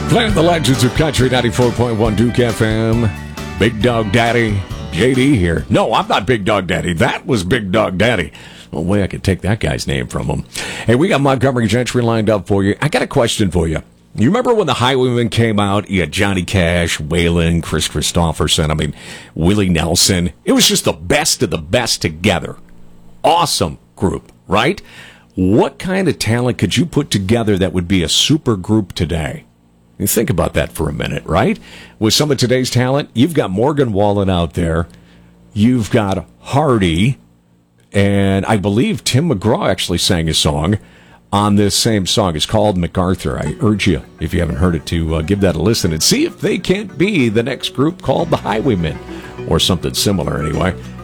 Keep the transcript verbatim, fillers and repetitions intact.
Playing the legends of country, ninety-four point one Duke F M. Big Dog Daddy, J D here. No, I'm not Big Dog Daddy. That was Big Dog Daddy. No way I could take that guy's name from him. Hey, we got Montgomery Gentry lined up for you. I got a question for you. You remember when the Highwaymen came out? You had Johnny Cash, Waylon, Chris Christopherson, I mean, Willie Nelson. It was just the best of the best together. Awesome group, right? What kind of talent could you put together that would be a super group today? You think about that for a minute, right? With some of today's talent, you've got Morgan Wallen out there. You've got Hardy. And I believe Tim McGraw actually sang a song on this same song. It's called MacArthur. I urge you, if you haven't heard it, to uh, give that a listen and see if they can't be the next group called the Highwaymen or something similar anyway.